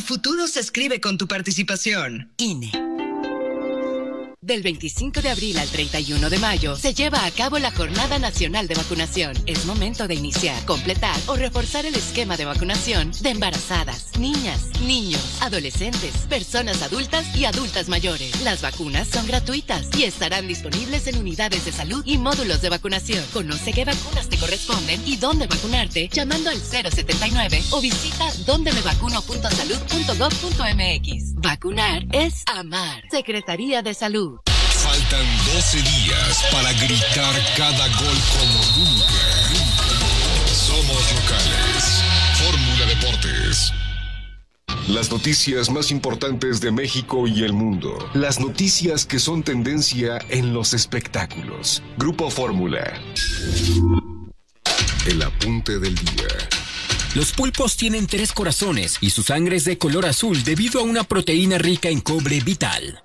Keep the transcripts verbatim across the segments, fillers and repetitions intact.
futuro se escribe con tu participación. I N E. Del veinticinco de abril al treinta y uno de mayo se lleva a cabo la Jornada Nacional de Vacunación. Es momento de iniciar, completar o reforzar el esquema de vacunación de embarazadas, niñas, niños, adolescentes, personas adultas y adultas mayores. Las vacunas son gratuitas y estarán disponibles en unidades de salud y módulos de vacunación. Conoce qué vacunas te corresponden y dónde vacunarte llamando al cero setenta y nueve o visita donde me vacuno punto salud punto gob punto mx. Vacunar es amar. Secretaría de Salud. Faltan doce días para gritar cada gol como nunca. Somos locales. Fórmula Deportes. Las noticias más importantes de México y el mundo. Las noticias que son tendencia en los espectáculos. Grupo Fórmula. El apunte del día. Los pulpos tienen tres corazones y su sangre es de color azul debido a una proteína rica en cobre vital.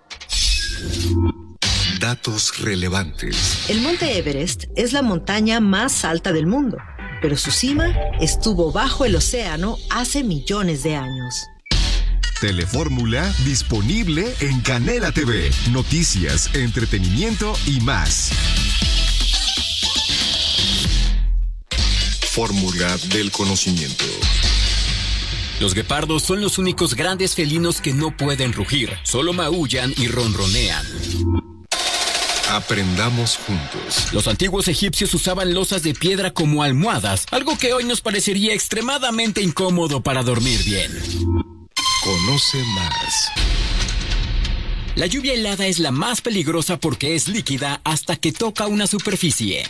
Datos relevantes. El Monte Everest es la montaña más alta del mundo, pero su cima estuvo bajo el océano hace millones de años. Telefórmula disponible en Canela T V. Noticias, entretenimiento y más. Fórmula del conocimiento. Los guepardos son los únicos grandes felinos que no pueden rugir, solo maullan y ronronean. Aprendamos juntos. Los antiguos egipcios usaban losas de piedra como almohadas, algo que hoy nos parecería extremadamente incómodo para dormir bien. Conoce más. La lluvia helada es la más peligrosa porque es líquida hasta que toca una superficie.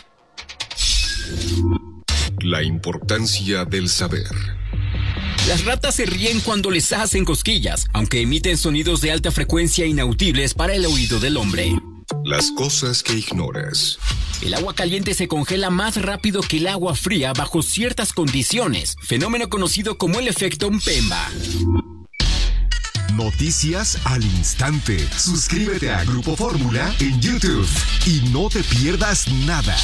La importancia del saber. Las ratas se ríen cuando les hacen cosquillas, aunque emiten sonidos de alta frecuencia inaudibles para el oído del hombre. Las cosas que ignoras. El agua caliente se congela más rápido que el agua fría bajo ciertas condiciones, fenómeno conocido como el efecto Mpemba. Noticias al instante. Suscríbete a Grupo Fórmula en YouTube y no te pierdas nada.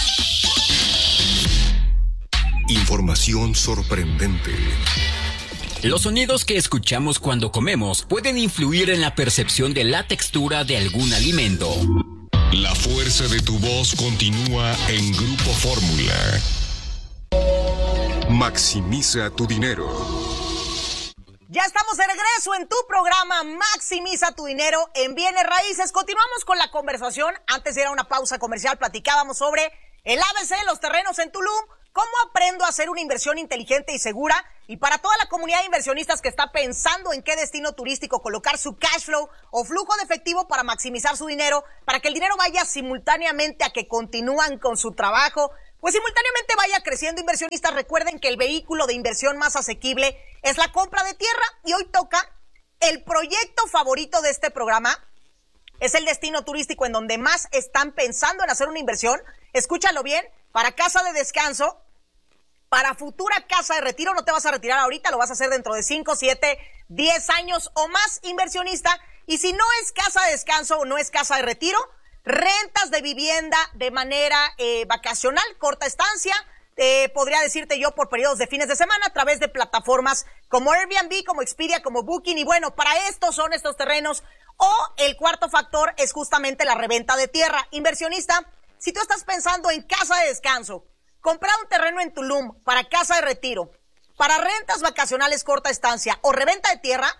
Información sorprendente. Los sonidos que escuchamos cuando comemos pueden influir en la percepción de la textura de algún alimento. La fuerza de tu voz continúa en Grupo Fórmula. Maximiza tu dinero. Ya estamos de regreso en tu programa Maximiza tu dinero en bienes raíces. Continuamos con la conversación. Antes de ir a una pausa comercial, platicábamos sobre el A B C de los terrenos en Tulum. ¿Cómo aprendo a hacer una inversión inteligente y segura? Y para toda la comunidad de inversionistas que está pensando en qué destino turístico colocar su cash flow o flujo de efectivo para maximizar su dinero, para que el dinero vaya simultáneamente a que continúan con su trabajo, pues simultáneamente vaya creciendo. Inversionistas, recuerden que el vehículo de inversión más asequible es la compra de tierra, y hoy toca el proyecto favorito de este programa. Es el destino turístico en donde más están pensando en hacer una inversión. Escúchalo bien, para casa de descanso, para futura casa de retiro. No te vas a retirar ahorita, lo vas a hacer dentro de cinco, siete, diez años o más, inversionista. Y si no es casa de descanso o no es casa de retiro, rentas de vivienda de manera eh, vacacional, corta estancia, eh, podría decirte yo por periodos de fines de semana a través de plataformas como Airbnb, como Expedia, como Booking. Y bueno, para esto son estos terrenos. O el cuarto factor es justamente la reventa de tierra. Inversionista, si tú estás pensando en casa de descanso, comprar un terreno en Tulum para casa de retiro, para rentas vacacionales corta estancia o reventa de tierra,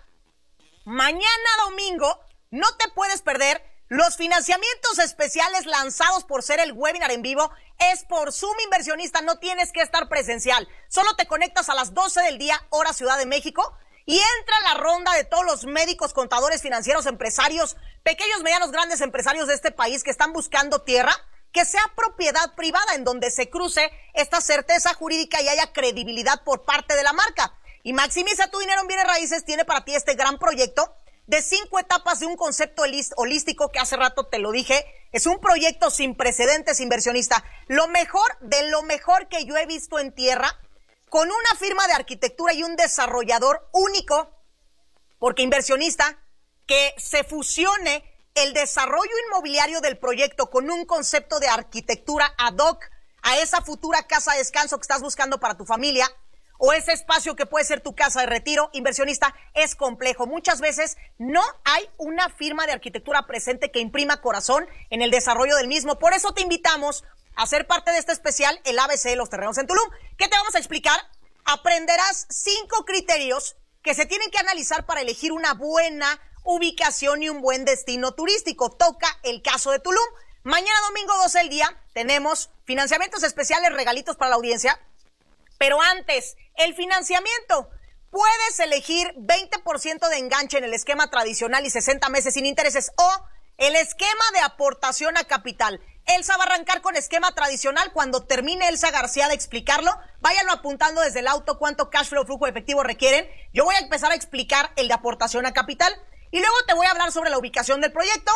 mañana domingo no te puedes perder los financiamientos especiales lanzados por ser el webinar en vivo. Es por Zoom, inversionista, no tienes que estar presencial. Solo te conectas a las doce del día, hora Ciudad de México, y entra la ronda de todos los médicos, contadores, financieros, empresarios, pequeños, medianos, grandes empresarios de este país que están buscando tierra que sea propiedad privada, en donde se cruce esta certeza jurídica y haya credibilidad por parte de la marca. Y Maximiza tu dinero en bienes raíces tiene para ti este gran proyecto de cinco etapas de un concepto holístico que hace rato te lo dije. Es un proyecto sin precedentes, inversionista. Lo mejor de lo mejor que yo he visto en tierra, con una firma de arquitectura y un desarrollador único, porque inversionista, que se fusione el desarrollo inmobiliario del proyecto con un concepto de arquitectura ad hoc a esa futura casa de descanso que estás buscando para tu familia, o ese espacio que puede ser tu casa de retiro, inversionista, es complejo. Muchas veces no hay una firma de arquitectura presente que imprima corazón en el desarrollo del mismo. Por eso te invitamos a ser parte de este especial, el A B C de los terrenos en Tulum. ¿Qué te vamos a explicar? Aprenderás cinco criterios que se tienen que analizar para elegir una buena ubicación y un buen destino turístico. Toca el caso de Tulum. Mañana domingo doce del día tenemos financiamientos especiales, regalitos para la audiencia. Pero antes, el financiamiento. Puedes elegir veinte por ciento de enganche en el esquema tradicional y sesenta meses sin intereses, o el esquema de aportación a capital. Elsa va a arrancar con esquema tradicional. Cuando termine Elsa García de explicarlo, váyanlo apuntando desde el auto cuánto cash flow, flujo efectivo requieren. Yo voy a empezar a explicar el de aportación a capital y luego te voy a hablar sobre la ubicación del proyecto,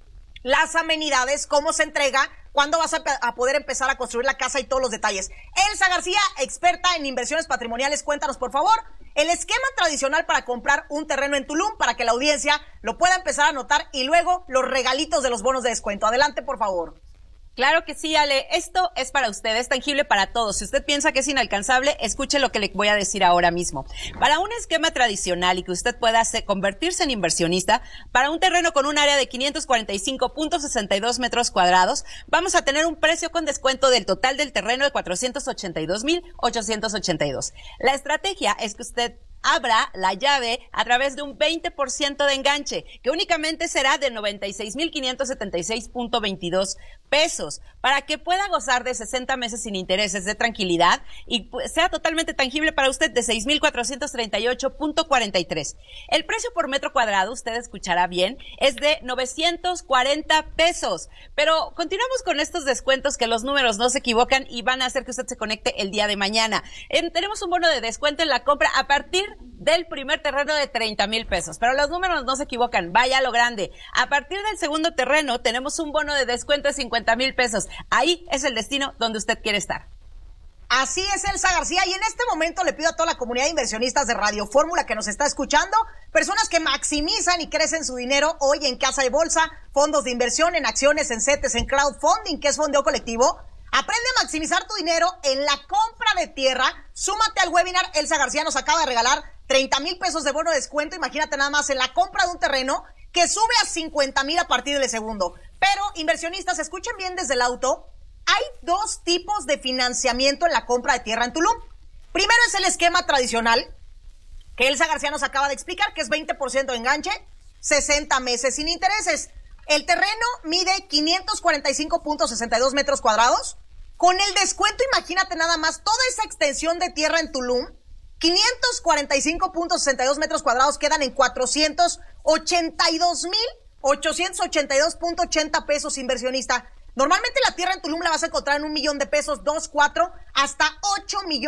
las amenidades, cómo se entrega, cuándo vas a, a poder empezar a construir la casa y todos los detalles. Elsa García, experta en inversiones patrimoniales, cuéntanos por favor el esquema tradicional para comprar un terreno en Tulum para que la audiencia lo pueda empezar a notar, y luego los regalitos de los bonos de descuento. Adelante, por favor. Claro que sí, Ale. Esto es para usted, es tangible para todos. Si usted piensa que es inalcanzable, escuche lo que le voy a decir ahora mismo. Para un esquema tradicional y que usted pueda hacer, convertirse en inversionista, para un terreno con un área de quinientos cuarenta y cinco punto sesenta y dos metros cuadrados, vamos a tener un precio con descuento del total del terreno de cuatrocientos ochenta y dos mil ochocientos ochenta y dos. La estrategia es que usted abra la llave a través de un veinte por ciento de enganche, que únicamente será de noventa y seis mil quinientos setenta y seis punto veintidós pesos, para que pueda gozar de sesenta meses sin intereses de tranquilidad y sea totalmente tangible para usted, de seis mil cuatrocientos treinta y ocho punto cuarenta y tres. El precio por metro cuadrado, usted escuchará bien, es de novecientos cuarenta pesos. Pero continuamos con estos descuentos, que los números no se equivocan y van a hacer que usted se conecte el día de mañana. En, tenemos un bono de descuento en la compra a partir del primer terreno de treinta mil pesos, pero los números no se equivocan, vaya a lo grande. A partir del segundo terreno tenemos un bono de descuento de cincuenta mil pesos. Ahí es el destino donde usted quiere estar. Así es, Elsa García, y en este momento le pido a toda la comunidad de inversionistas de Radio Fórmula que nos está escuchando, personas que maximizan y crecen su dinero hoy en casa de bolsa, fondos de inversión, en acciones, en CETES, en crowdfunding, que es fondeo colectivo. Aprende a maximizar tu dinero en la compra de tierra. Súmate al webinar. Elsa García nos acaba de regalar treinta mil pesos de bono de descuento. Imagínate nada más, en la compra de un terreno que sube a cincuenta mil a partir del segundo. Pero, inversionistas, escuchen bien desde el auto. Hay dos tipos de financiamiento en la compra de tierra en Tulum. Primero es el esquema tradicional, que Elsa García nos acaba de explicar, que es veinte por ciento de enganche, sesenta meses sin intereses. El terreno mide quinientos cuarenta y cinco punto sesenta y dos metros cuadrados. Con el descuento, imagínate nada más, toda esa extensión de tierra en Tulum, quinientos cuarenta y cinco punto sesenta y dos metros cuadrados quedan en cuatrocientos ochenta y dos mil ochocientos ochenta y dos punto ochenta pesos, inversionista. Normalmente la tierra en Tulum la vas a encontrar en un millón de pesos, dos, cuatro, hasta ocho millones.